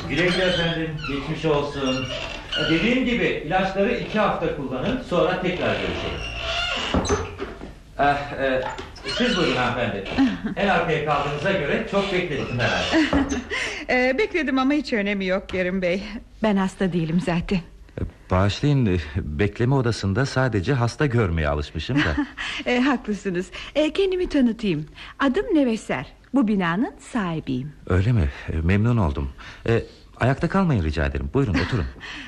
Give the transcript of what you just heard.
Güle güle efendim, geçmiş olsun. Dediğim gibi ilaçları 2 hafta kullanın, sonra tekrar görüşelim. Siz buyurun hanımefendi. En arkaya kaldığınıza göre çok bekledim herhalde. Bekledim ama hiç önemi yok Kerim Bey. Ben hasta değilim zaten. Bağışlayın, bekleme odasında sadece hasta görmeye alışmışım da. Haklısınız. Kendimi tanıtayım. Adım Neveser. Bu binanın sahibiyim. Öyle mi? Memnun oldum. Ayakta kalmayın rica ederim. Buyurun oturun.